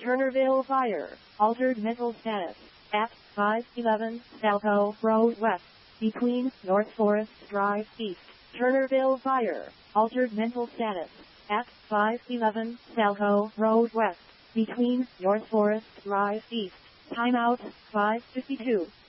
Turnerville Fire, altered mental status, at 511 Salco Road West, between North Forest Drive East. Turnerville Fire, altered mental status, at 511 Salco Road West, between North Forest Drive East. Timeout, 5:52.